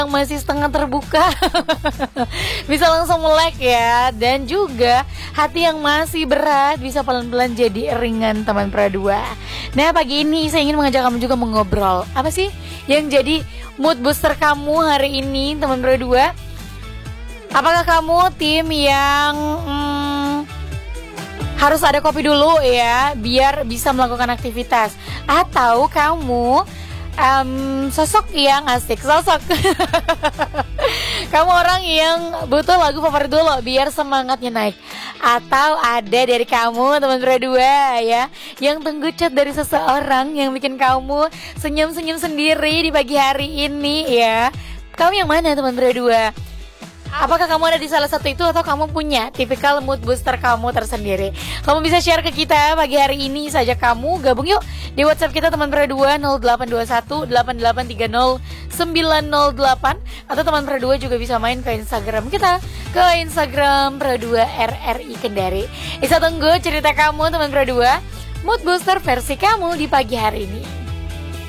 yang masih setengah terbuka bisa langsung melek ya. Dan juga hati yang masih berat bisa pelan-pelan jadi ringan teman Pro2. Nah pagi ini saya ingin mengajak kamu juga mengobrol. Apa sih yang jadi mood booster kamu hari ini teman Pro2? Apakah kamu tim yang harus ada kopi dulu ya biar bisa melakukan aktivitas? Atau kamu sosok yang asik, kamu orang yang butuh lagu favorit dulu biar semangatnya naik? Atau ada dari kamu teman Pro2 ya yang tunggu chat dari seseorang yang bikin kamu senyum-senyum sendiri di pagi hari ini ya? Kamu yang mana teman Pro2? Apakah kamu ada di salah satu itu atau kamu punya tipikal mood booster kamu tersendiri? Kamu bisa share ke kita pagi hari ini saja. Kamu gabung yuk di WhatsApp kita teman Pro2 0821 8830 908. Atau teman Pro2 juga bisa main ke Instagram kita, ke Instagram Pro2 RRI Kendari. Bisa tunggu cerita kamu teman Pro2, mood booster versi kamu di pagi hari ini.